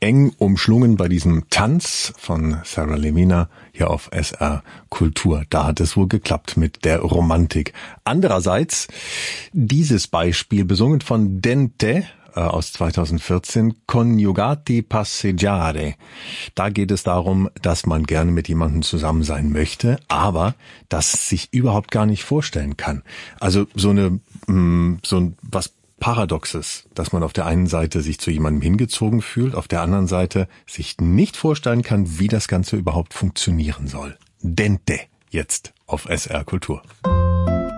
eng umschlungen bei diesem Tanz von Sarah Lemina hier auf SR Kultur. Da hat es wohl geklappt mit der Romantik. Andererseits dieses Beispiel, besungen von Dente aus 2014, Coniugati passeggiare. Da geht es darum, dass man gerne mit jemandem zusammen sein möchte, aber das sich überhaupt gar nicht vorstellen kann. Also so ein was Paradoxes, dass man auf der einen Seite sich zu jemandem hingezogen fühlt, auf der anderen Seite sich nicht vorstellen kann, wie das Ganze überhaupt funktionieren soll. Dente, jetzt auf SR Kultur.